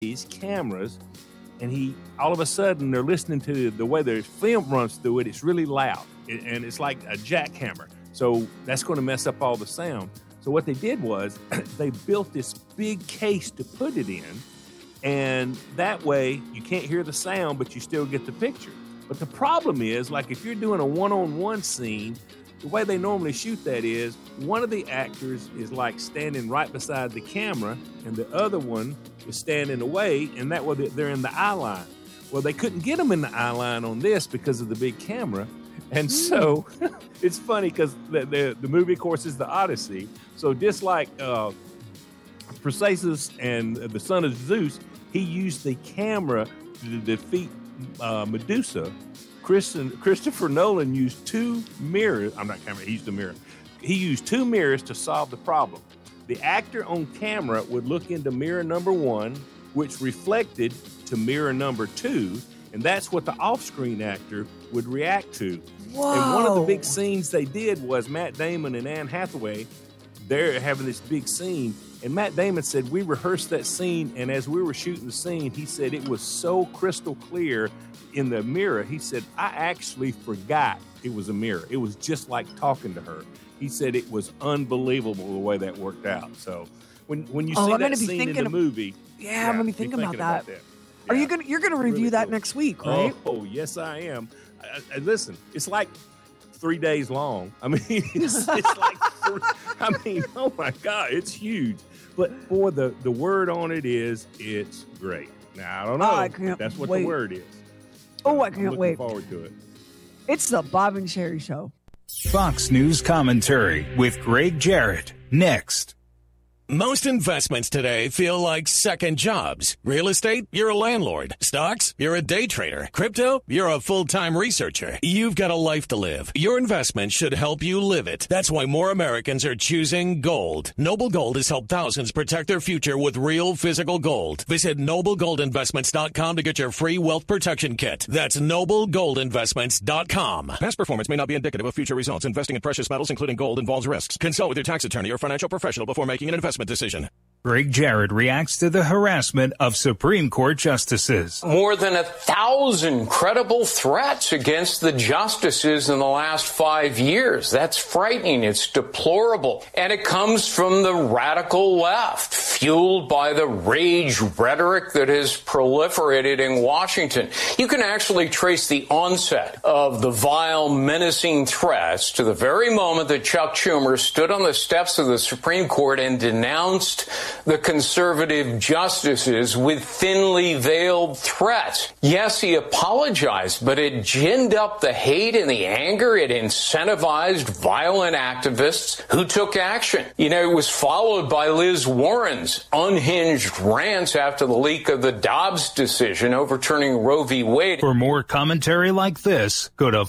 these cameras, and he all of a sudden they're listening to the way the film runs through it. It's really loud, and it's like a jackhammer. So that's going to mess up all the sound. So what they did was they built this big case to put it in, and that way you can't hear the sound, but you still get the picture. But the problem is, like if you're doing a one-on-one scene, the way they normally shoot that is one of the actors is like standing right beside the camera, and the other one is standing away, and that way they're in the eye line. Well, they couldn't get them in the eye line on this because of the big camera. And so it's funny because the movie, of course, is the Odyssey. So just like Perseus and the son of Zeus, he used the camera to defeat Medusa. Christopher Nolan used two mirrors. He used a mirror. He used two mirrors to solve the problem. The actor on camera would look into mirror number 1, which reflected to mirror number 2, and that's what the off-screen actor would react to. Whoa. And one of the big scenes they did was Matt Damon and Anne Hathaway, they're having this big scene, and Matt Damon said, we rehearsed that scene, and as we were shooting the scene, he said it was so crystal clear in the mirror. He said, I actually forgot it was a mirror. It was just like talking to her. He said it was unbelievable the way that worked out. So when you see that scene in the movie, I'm gonna be thinking about that. Yeah. You're gonna review that next week, right? Oh, yes, I am. Listen, it's like 3 days long. I mean, it's like oh my God, it's huge. But for the word on it is, it's great. Now I don't know. That's what the word is. Oh, I can't wait. Looking forward to it. It's the Bob and Sherry Show. Fox News Commentary with Greg Jarrett. Next. Most investments today feel like second jobs. Real estate, you're a landlord. Stocks, you're a day trader. Crypto, you're a full-time researcher. You've got a life to live. Your investment should help you live it. That's why more Americans are choosing gold. Noble Gold has helped thousands protect their future with real physical gold. Visit NobleGoldInvestments.com to get your free wealth protection kit. That's NobleGoldInvestments.com. Past performance may not be indicative of future results. Investing in precious metals, including gold, involves risks. Consult with your tax attorney or financial professional before making an investment decision. Greg Jarrett reacts to the harassment of Supreme Court justices. More than 1,000 credible threats against the justices in the last 5 years. That's frightening. It's deplorable. And it comes from the radical left, fueled by the rage rhetoric that has proliferated in Washington. You can actually trace the onset of the vile, menacing threats to the very moment that Chuck Schumer stood on the steps of the Supreme Court and denounced the conservative justices with thinly veiled threats. Yes, he apologized, but it ginned up the hate and the anger. It incentivized violent activists who took action. You know, it was followed by Liz Warren's unhinged rants after the leak of the Dobbs decision overturning Roe v. Wade. For more commentary like this, go to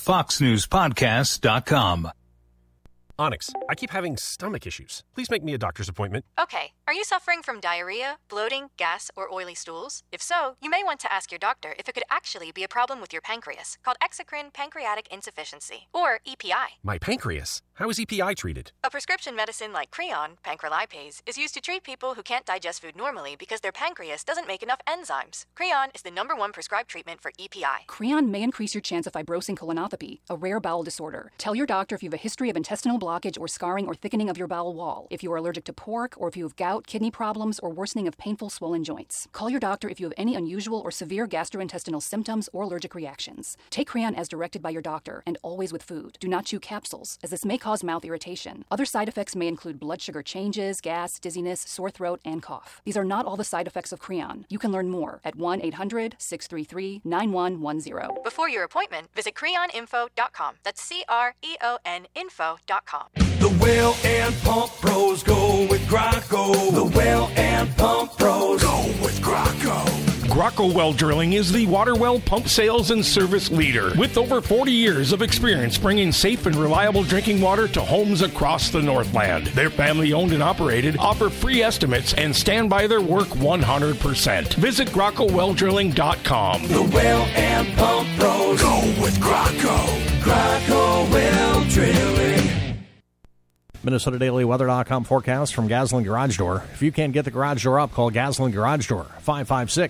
foxnewspodcast.com. Onyx, I keep having stomach issues. Please make me a doctor's appointment. Okay. Are you suffering from diarrhea, bloating, gas, or oily stools? If so, you may want to ask your doctor if it could actually be a problem with your pancreas, called exocrine pancreatic insufficiency, or EPI. My pancreas? How is EPI treated? A prescription medicine like Creon, pancrelipase, is used to treat people who can't digest food normally because their pancreas doesn't make enough enzymes. Creon is the #1 prescribed treatment for EPI. Creon may increase your chance of fibrosing colonopathy, a rare bowel disorder. Tell your doctor if you have a history of intestinal blockage or scarring or thickening of your bowel wall, if you are allergic to pork, or if you have gout, kidney problems, or worsening of painful swollen joints. Call your doctor if you have any unusual or severe gastrointestinal symptoms or allergic reactions. Take Creon as directed by your doctor, and always with food. Do not chew capsules, as this may cause mouth irritation. Other side effects may include blood sugar changes, gas, dizziness, sore throat, and cough. These are not all the side effects of Creon. You can learn more at 1-800-633-9110. Before your appointment, visit creoninfo.com. That's CREON info.com. The Well and Pump Pros go with Graco. The Well and Pump Pros go with Graco. Graco Well Drilling is the water well pump sales and service leader with over 40 years of experience bringing safe and reliable drinking water to homes across the Northland. They're family owned and operated, offer free estimates, and stand by their work 100%. Visit GracoWellDrilling.com. The Well and Pump Pros go with Graco. Graco Well Drilling. MinnesotaDailyWeather.com forecast from Gasoline Garage Door. If you can't get the garage door up, call Gasoline Garage Door, 556